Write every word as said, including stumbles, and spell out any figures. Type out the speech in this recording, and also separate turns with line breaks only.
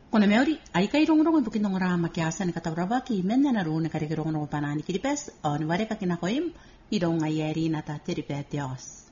Kuna meori, ai kai rongorongo bukin ngora makiasa ni katauraba ki menna na rune kare rongorongo panani kiripes on ware ka kinakoim idong ayeri nata teripetios.